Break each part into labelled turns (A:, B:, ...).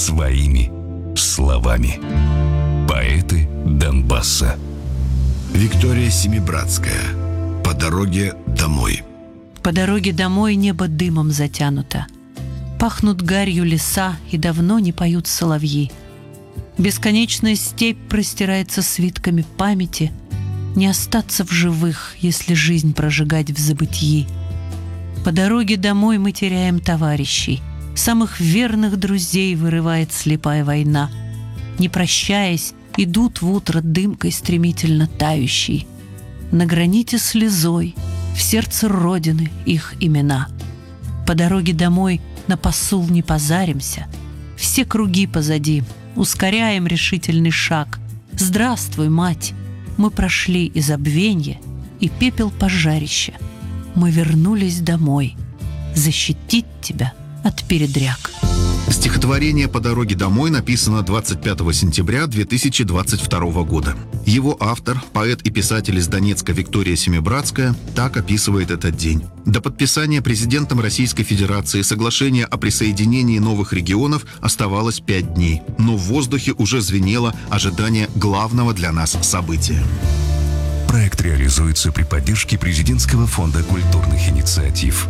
A: своими словами. Поэты Донбасса.
B: Виктория Семибратская. По дороге домой.
C: По дороге домой небо дымом затянуто. Пахнут гарью леса, и давно не поют соловьи. Бесконечная степь простирается свитками памяти. Не остаться в живых, если жизнь прожигать в забытьи. По дороге домой мы теряем товарищей. Самых верных друзей вырывает слепая война. Не прощаясь, идут в утро дымкой стремительно тающей. На граните слезой, в сердце Родины их имена. По дороге домой на посул не позаримся. Все круги позади, ускоряем решительный шаг. Здравствуй, мать! Мы прошли и забвенье, и пепел пожарища. Мы вернулись домой защитить тебя от передряг.
D: Стихотворение «По дороге домой» написано 25 сентября 2022 года. Его автор, поэт и писатель из Донецка Виктория Семибратская, так описывает этот день. До подписания президентом Российской Федерации соглашения о присоединении новых регионов оставалось 5 дней. Но в воздухе уже звенело ожидание главного для нас события.
A: Проект реализуется при поддержке Президентского фонда культурных инициатив.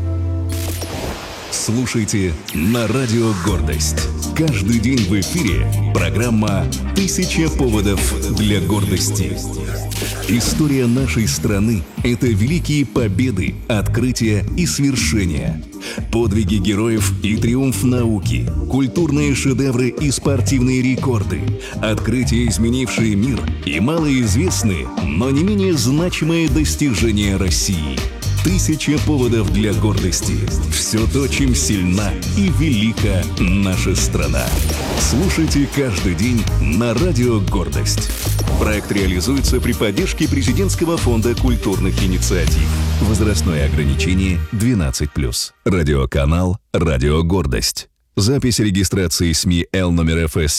E: Слушайте на радио «Гордость». Каждый день в эфире программа «1000 поводов для гордости». История нашей страны – это великие победы, открытия и свершения. Подвиги героев и триумф науки, культурные шедевры и спортивные рекорды, открытия, изменившие мир, и малоизвестные, но не менее значимые достижения России. 1000 поводов для гордости. Все то, чем сильна и велика наша страна. Слушайте каждый день на радио «Гордость». Проект реализуется при поддержке Президентского фонда культурных инициатив. Возрастное ограничение 12+. Радиоканал «Радио Гордость». Запись регистрации СМИ Л номер ФС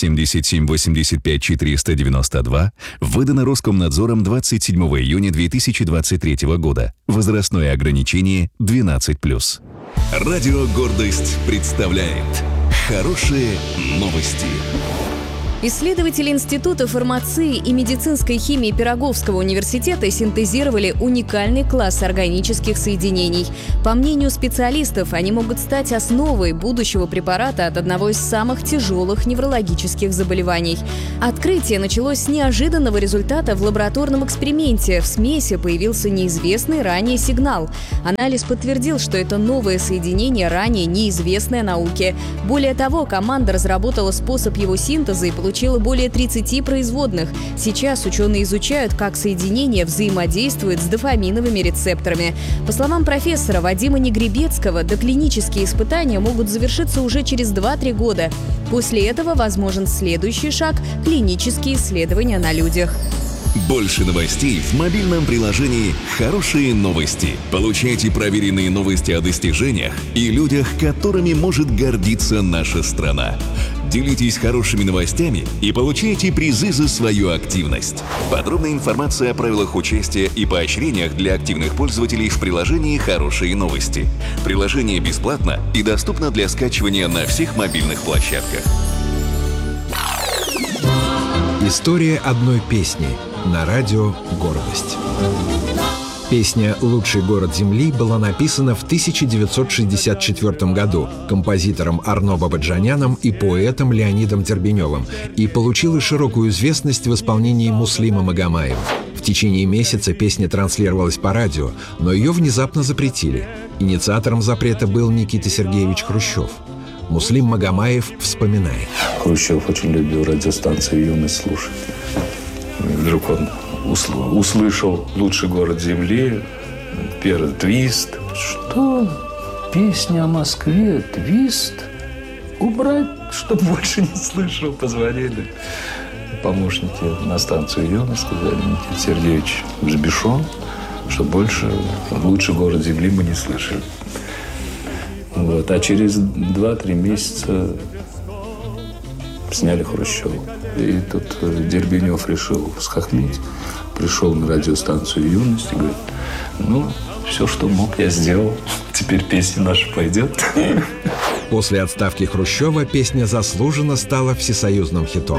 E: 7785492 выдана Роскомнадзором 27 июня 2023 года. Возрастное ограничение 12+. Радио «Гордость» представляет хорошие новости.
F: Исследователи Института фармации и медицинской химии Пироговского университета синтезировали уникальный класс органических соединений. По мнению специалистов, они могут стать основой будущего препарата от одного из самых тяжелых неврологических заболеваний. Открытие началось с неожиданного результата в лабораторном эксперименте. В смеси появился неизвестный ранее сигнал. Анализ подтвердил, что это новое соединение, ранее неизвестное науке. Более того, команда разработала способ его синтеза и получила более 30 производных. Сейчас ученые изучают, как соединение взаимодействует с дофаминовыми рецепторами. По словам профессора Вадима Негребецкого, доклинические испытания могут завершиться уже через 2-3 года. После этого возможен следующий шаг – клинические исследования на людях.
E: Больше новостей в мобильном приложении «Хорошие новости». Получайте проверенные новости о достижениях и людях, которыми может гордиться наша страна. Делитесь хорошими новостями и получайте призы за свою активность. Подробная информация о правилах участия и поощрениях для активных пользователей в приложении «Хорошие новости». Приложение бесплатно и доступно для скачивания на всех мобильных площадках.
G: История одной песни на радио «Гордость». Песня «Лучший город Земли» была написана в 1964 году композитором Арно Бабаджаняном и поэтом Леонидом Дербеневым и получила широкую известность в исполнении Муслима Магомаева. В течение месяца песня транслировалась по радио, но ее внезапно запретили. Инициатором запрета был Никита Сергеевич Хрущев. Муслим Магомаев вспоминает.
H: Хрущев очень любил радиостанцию «Юность» слушать. Вдруг он услышал «Лучший город Земли», первый твист. Что? Песня о Москве, твист? Убрать, чтобы больше не слышал. Позвонили помощники на станцию «Юность», сказали: Никита Сергеевич взбешен, что больше «Лучший город Земли» мы не слышали. Вот. А через 2-3 месяца сняли Хрущева. И тут Дербенев решил схохмить. Пришел на радиостанцию «Юность» и говорит: ну, все, что мог, я сделал. Теперь песня наша пойдет.
G: После отставки Хрущева песня заслуженно стала всесоюзным хитом.